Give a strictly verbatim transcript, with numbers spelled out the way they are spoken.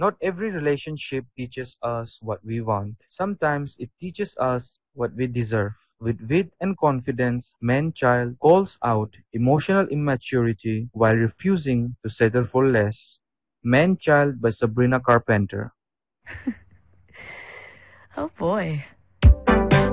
Not every relationship teaches us what we want. Sometimes it teaches us what we deserve. With wit and confidence, man child calls out emotional immaturity while refusing to settle for less. Man Child by Sabrina Carpenter. Oh boy.